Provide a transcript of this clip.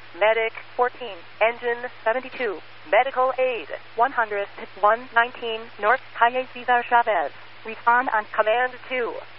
Medic 14, Engine 72, Medical Aid 100, 119, North Calle Cesar Chavez. Respond on Command 2.